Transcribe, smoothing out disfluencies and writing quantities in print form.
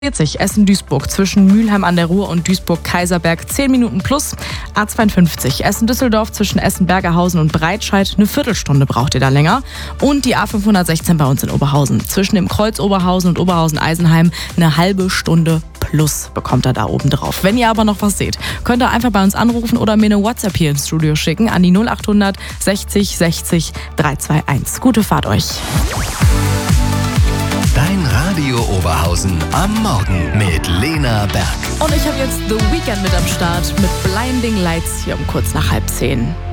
40 Essen-Duisburg zwischen Mülheim an der Ruhr und Duisburg-Kaiserberg 10 Minuten plus. A52 Essen-Düsseldorf zwischen Essen-Bergerhausen und Breitscheid eine Viertelstunde braucht ihr da länger. Und die A516 bei uns in Oberhausen zwischen dem Kreuz Oberhausen und Oberhausen-Eisenheim eine halbe Stunde plus bekommt ihr da oben drauf. Wenn ihr aber noch was seht, könnt ihr einfach bei uns anrufen oder mir eine WhatsApp hier ins Studio schicken an die 0800 60 60 321. Gute Fahrt euch. Dein Radio Oberhausen am Morgen mit Lena Berg. Und ich habe jetzt The Weeknd mit am Start mit Blinding Lights hier um kurz nach 9:30.